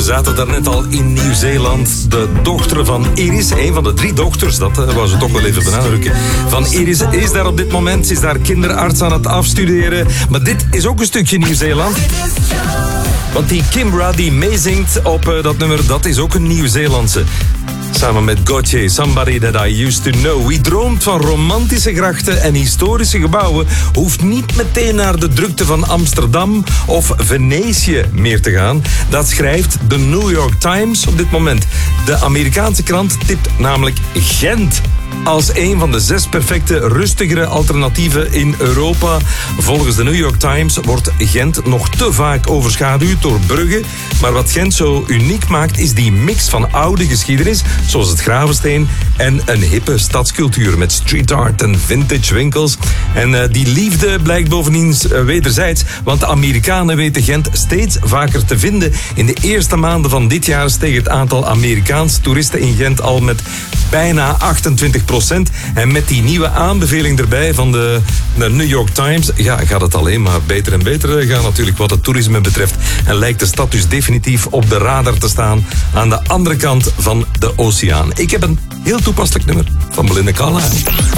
zaten daarnet al in Nieuw-Zeeland. De dochter van Iris, een van de 3 dochters, dat wou ze toch wel even benadrukken, van Iris is daar op dit moment. Ze is daar kinderarts aan het afstuderen. Maar dit is ook een stukje Nieuw-Zeeland. Want die Kimbra die meezingt op dat nummer, dat is ook een Nieuw-Zeelandse. Samen met Gotye, Somebody That I Used To Know. Wie droomt van romantische grachten en historische gebouwen, hoeft niet meteen naar de drukte van Amsterdam of Venetië meer te gaan. Dat schrijft de New York Times op dit moment. De Amerikaanse krant tipt namelijk Gent als een van de 6 perfecte, rustigere alternatieven in Europa. Volgens de New York Times wordt Gent nog te vaak overschaduwd door Brugge. Maar wat Gent zo uniek maakt, is die mix van oude geschiedenis, zoals het Gravensteen, en een hippe stadscultuur met street art en vintage winkels. En die liefde blijkt bovendien wederzijds, want de Amerikanen weten Gent steeds vaker te vinden. In de eerste maanden van dit jaar steeg het aantal Amerikaanse toeristen in Gent al met bijna 28%. En met die nieuwe aanbeveling erbij van de New York Times, ja, gaat het alleen maar beter en beter gaan natuurlijk wat het toerisme betreft. En lijkt de stad dus definitief op de radar te staan aan de andere kant van de oceaan. Ik heb een heel toepasselijk nummer van Belinda Carlisle.